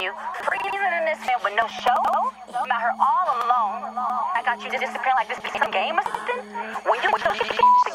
you, freezing in this man with no show. I'm out here all alone. I got you disappearing like this piece of game or something. When you